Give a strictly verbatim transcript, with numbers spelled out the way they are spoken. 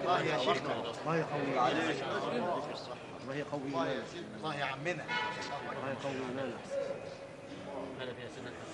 الله يا شيخنا، الله يقوي ايمانك، الله يقوي الله يا ايمانك، سيدنا، الله يا عمنا، الله يقوي ايمانك. هذا فيها سنة